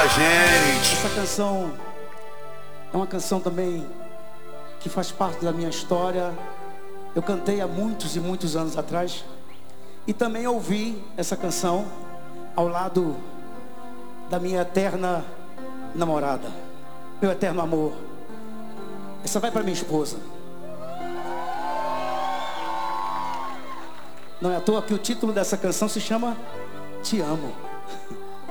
a gente. Essa canção é uma canção também que faz parte da minha história. Eu cantei há muitos e muitos anos atrás. E também ouvi essa canção ao lado da minha eterna namorada, meu eterno amor. Essa vai para minha esposa. Não é à toa que o título dessa canção se chama Te Amo.